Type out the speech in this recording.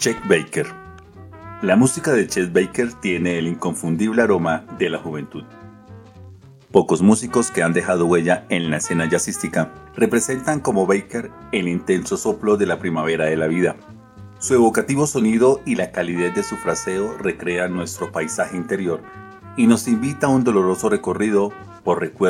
Chet Baker. La música de Chet Baker tiene el inconfundible aroma de la juventud. Pocos músicos que han dejado huella en la escena jazzística representan como Baker el intenso soplo de la primavera de la vida. Su evocativo sonido y la calidez de su fraseo recrean nuestro paisaje interior y nos invita a un doloroso recorrido por recuerdos